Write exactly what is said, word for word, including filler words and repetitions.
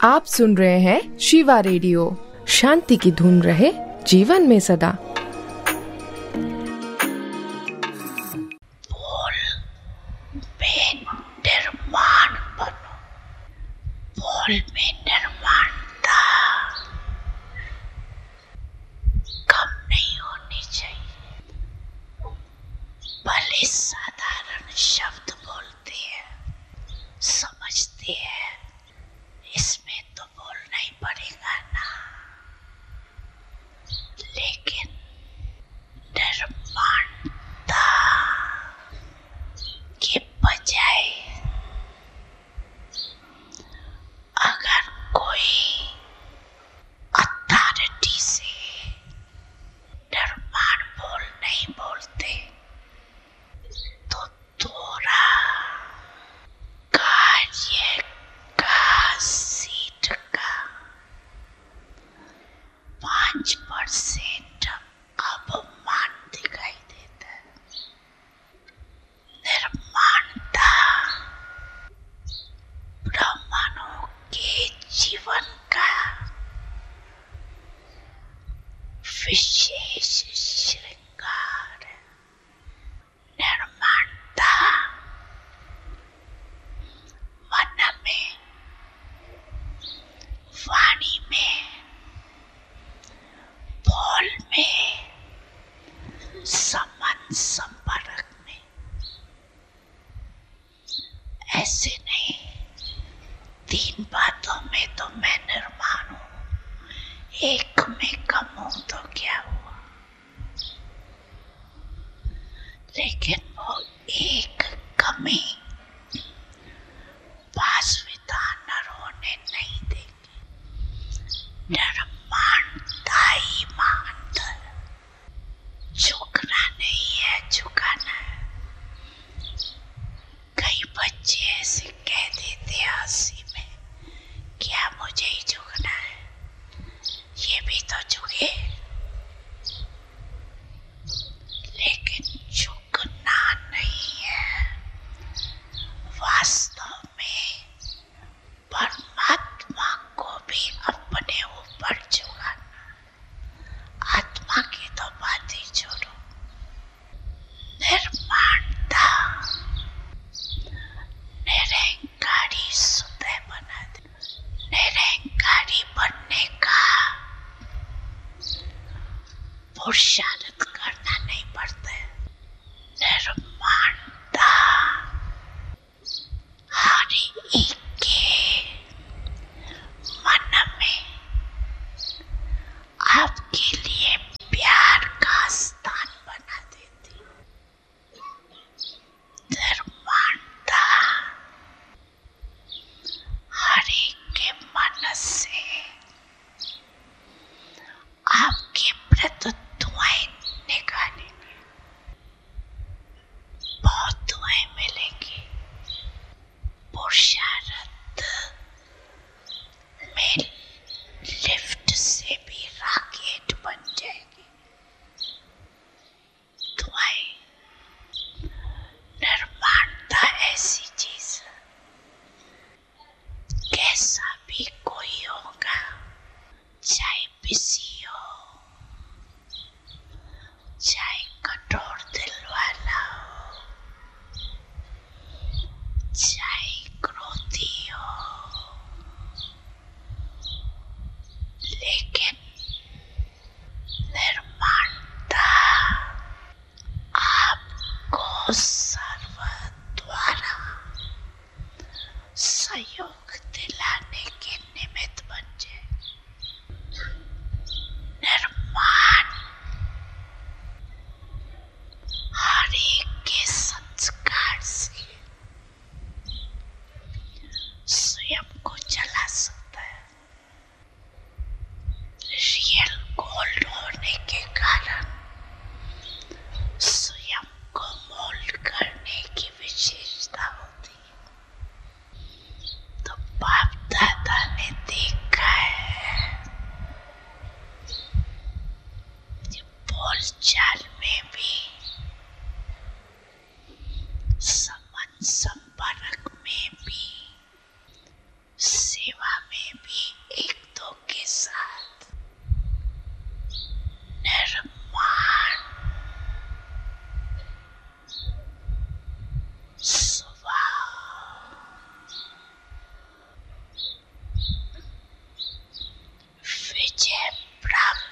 आप सुन रहे हैं शिवा रेडियो। शांति की धुन रहे जीवन में सदा। बोल में निर्माण बनो, बोल में निर्माणता कम नहीं होनी चाहिए। भले साधारण शब्द बोलते हैं, समझते हैं, इसमें तो बोलना ही पड़ेगा ना, लेकिन निर्माणता के बजाय अगर कोई अथॉरिटी से निर्माण बोल नहीं बोलते तो थोड़ा कार्य का सीट का पांच परसेंट अपमान दिखाई देता है। निर्माणता ब्राह्मणों के जीवन का विशेष श्रृंगार है। निर्माणता मन में, वाणी में, बोल में, संबंध संपर्क में। ऐसे नहीं तीन बातों में तो मैं निर्माण हूं, एक में कम हूं तो क्या हुआ, लेकिन वो एक कमी वास्तविकता नर होने नहीं देगी। निर्माणता ही महानता है। झुकना नहीं है, झुकाना है। कई बच्चे ऐसे कह देते हैं हंसी में, क्या मुझे ही झुकना है, ये भी तो झुके। लेकिन झुकना नहीं है, वास्तव में परमात्मा को भी अपने ऊपर झुकाना। आत्मा की तो बात ही छोड़ो। निर्माणता निरंकारी सुदय बना दे। निरंकारी बनने का पुरुषार्थ करना नहीं पड़ता है। निर्माणता हर एक के मन में आपके लिए प्यार का स्थान बना देती। निर्माणता हर एक के मन से आपके प्रति दुआएं निकालेंगे। बहुत दुआएं मिलेंगी। पुरुषार्थ में लिफ्ट से भी रॉकेट बन जाएगी। दुआएं, निर्माणता ऐसी चीज है, कैसा भी कोई होगा, चाहे बिजी हो, चाहे कठोर दिल वाला हो, चाहे क्रोधी हो, लेकिन निर्माणता आपको सर्व द्वारा सहयोग